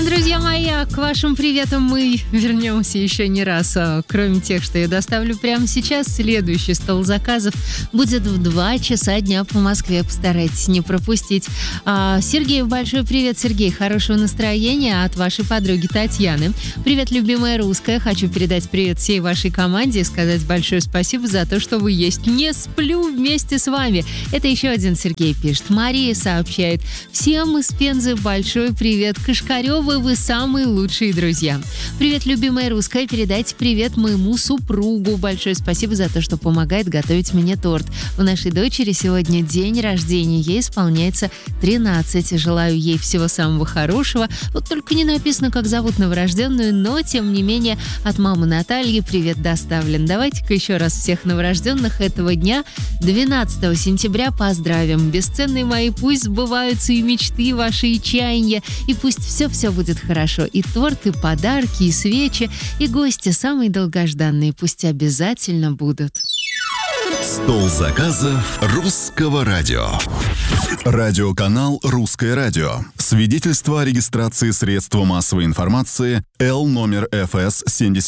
Друзья мои, к вашим приветам мы вернемся еще не раз. Кроме тех, что я доставлю прямо сейчас, следующий стол заказов будет в 2 часа дня по Москве. Постарайтесь не пропустить. Сергею большой привет, Сергей. Хорошего настроения от вашей подруги Татьяны. Привет, любимая русская. Хочу передать привет всей вашей команде и сказать большое спасибо за то, что вы есть. Не сплю вместе с вами. Это еще один Сергей пишет. Мария сообщает. Всем из Пензы большой привет. Кашкарёвы, вы самые лучшие друзья. Привет, любимая русская. Передайте привет моему супругу. Большое спасибо за то, что помогает готовить мне торт. У нашей дочери сегодня день рождения. Ей исполняется 13. Желаю ей всего самого хорошего. Вот только не написано, как зовут новорожденную, но, тем не менее, от мамы Натальи привет доставлен. Давайте-ка еще раз всех новорожденных этого дня, 12 сентября, поздравим. Бесценные мои, пусть сбываются и мечты ваши, и чаяния, и пусть все будет хорошо. И торт, и подарки, и свечи, и гости самые долгожданные пусть обязательно будут. Стол заказов Русского радио. Радиоканал «Русское радио». Свидетельство о регистрации средства массовой информации Л номер ФС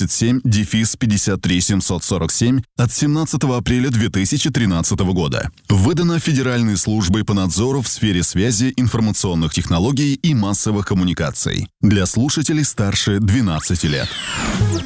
77-53-747 от 17 апреля 2013 года. Выдано Федеральной службой по надзору в сфере связи, информационных технологий и массовых коммуникаций. Для слушателей старше 12 лет.